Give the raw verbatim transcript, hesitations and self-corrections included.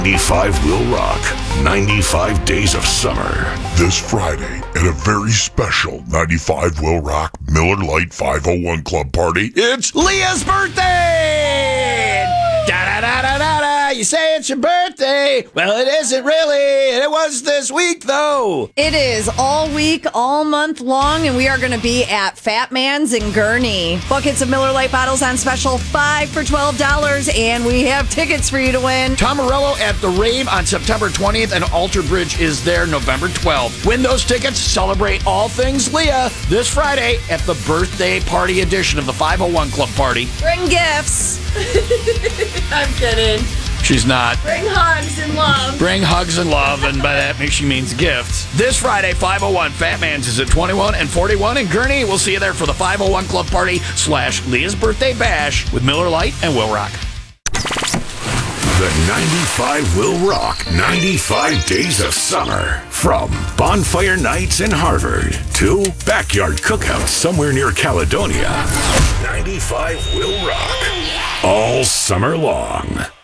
ninety-five will rock. ninety-five days of summer. This Friday, at a very special ninety-five will rock Miller Lite five oh one Club party, it's Leah's birthday! Da-da-da-da-da-da! You say it's your birthday. Well, it isn't really. It was this week, though. It is all week, all month long, and we are going to be at Fat Man's in Gurnee. Buckets of Miller Lite bottles on special, five for twelve dollars, and we have tickets for you to win. Tom Morello at the Rave on September twentieth, and Alter Bridge is there November twelfth. Win those tickets, celebrate all things Leah this Friday at the birthday party edition of the five oh one Club Party. Bring gifts. I'm kidding. She's not. Bring hugs and love. Bring hugs and love, and by that she means gifts. This Friday, five oh one Fat Man's is at twenty-one and forty-one in Gurnee. We'll see you there for the five oh one Club Party slash Leah's Birthday Bash with Miller Lite and Will Rock. The ninety-five will rock. ninety-five days of summer. From bonfire nights in Harvard to backyard cookouts somewhere near Caledonia. ninety-five will rock. All summer long.